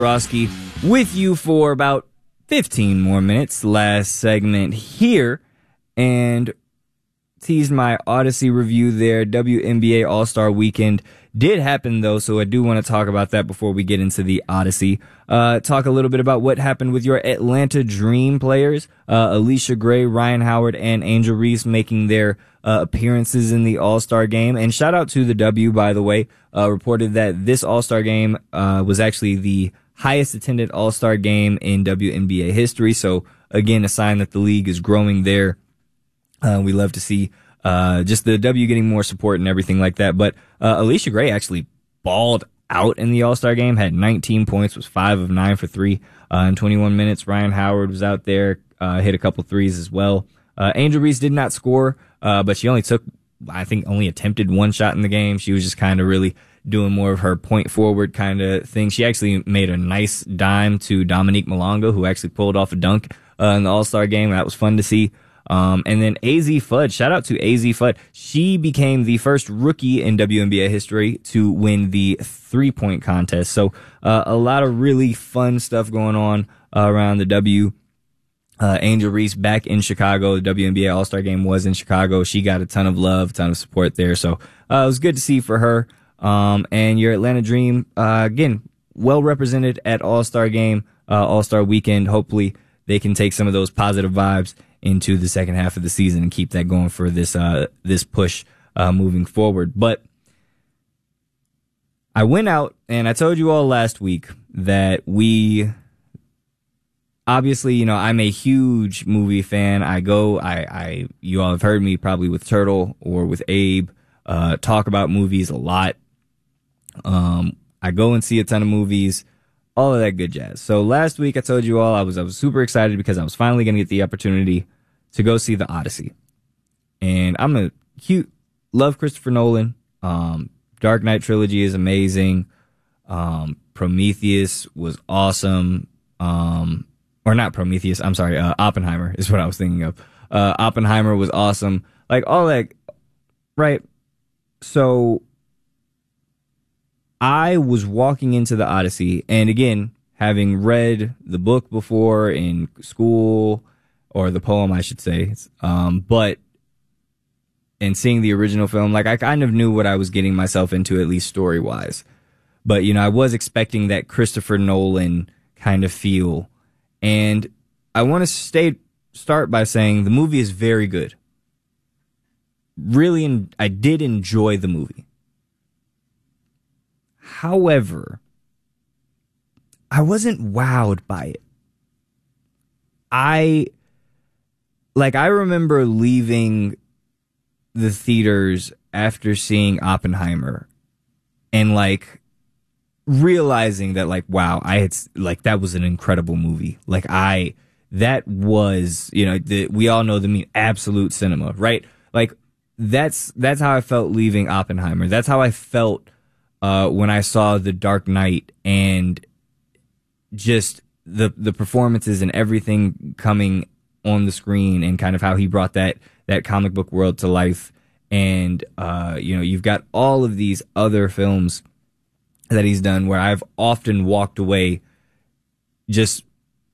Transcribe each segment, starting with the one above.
Roski with you for about 15 more minutes. Last segment here, and teased my Odyssey review there. WNBA All-Star Weekend did happen, though, so I do want to talk about that before we get into the Odyssey. Talk a little bit about what happened with your Atlanta Dream players. Alicia Gray, Ryan Howard, and Angel Reese making their appearances in the All-Star game. And shout out to the W, by the way. Reported that this All-Star game was actually the highest attended All-Star game in WNBA history. So, again, a sign that the league is growing there. We love to see just the W getting more support and everything like that. But Alicia Gray actually balled out in the All-Star game, had 19 points, was 5 of 9 for 3 in 21 minutes. Ryan Howard was out there, hit a couple threes as well. Angel Reese did not score, but she only attempted one shot in the game. She was just kind of really doing more of her point forward kind of thing. She actually made a nice dime to Dominique Malonga, who actually pulled off a dunk in the All-Star game. That was fun to see. And then AZ Fudd, shout out to AZ Fudd. She became the first rookie in WNBA history to win the 3-point contest. So, a lot of really fun stuff going on around the W. Angel Reese back in Chicago. The WNBA All-Star game was in Chicago. She got a ton of love, a ton of support there. So, it was good to see for her. And your Atlanta Dream, again, well represented at All-Star game, All-Star weekend. Hopefully they can take some of those positive vibes into the second half of the season and keep that going for this push moving forward. But I went out and I told you all last week that obviously, I'm a huge movie fan. You all have heard me probably with Turtle or with Abe talk about movies a lot. I go and see a ton of movies, all of that good jazz. So last week I told you all I was super excited because I was finally going to get the opportunity to go see the Odyssey. And love Christopher Nolan. Dark Knight trilogy is amazing. Prometheus was awesome. Or not Prometheus, I'm sorry, Oppenheimer is what I was thinking of. Oppenheimer was awesome. Like all that, right? So I was walking into the Odyssey, and again, having read the book before in school, or the poem, I should say, and seeing the original film, like I kind of knew what I was getting myself into, at least story-wise. But, I was expecting that Christopher Nolan kind of feel. And I want to start by saying the movie is very good. Really, I did enjoy the movie. However, I wasn't wowed by it. I remember leaving the theaters after seeing Oppenheimer and realizing that wow, that was an incredible movie. That was, we all know the meme, absolute cinema, right? That's how I felt leaving Oppenheimer. That's how I felt when I saw The Dark Knight, and just the performances and everything coming on the screen, and kind of how he brought that comic book world to life. And you've got all of these other films that he's done where I've often walked away just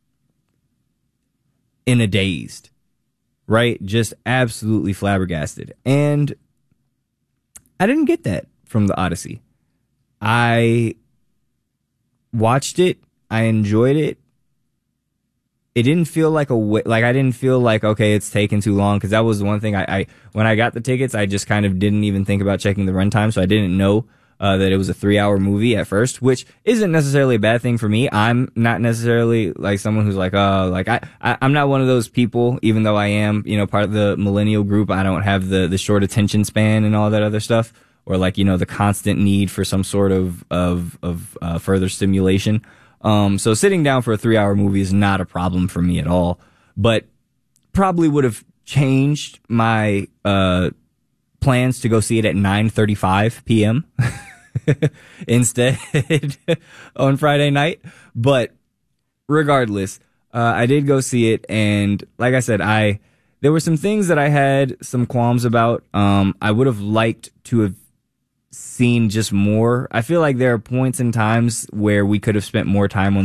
in a dazed, right? Just absolutely flabbergasted. And I didn't get that from the Odyssey. I watched it. I enjoyed it. It didn't feel like I didn't feel like, okay, it's taken too long, because that was the one thing when I got the tickets, I just kind of didn't even think about checking the runtime, so I didn't know that it was a 3-hour movie at first, which isn't necessarily a bad thing for me. I'm not necessarily someone who's I'm not one of those people, even though I am, part of the millennial group. I don't have the short attention span and all that other stuff, or the constant need for some sort of further stimulation. So sitting down for a 3-hour movie is not a problem for me at all, but probably would have changed my plans to go see it at 9:35 p.m. instead on Friday night. But regardless, I did go see it, and like I said, there were some things that I had some qualms about. I would have liked to have seen just more. I feel like there are points and times where we could have spent more time on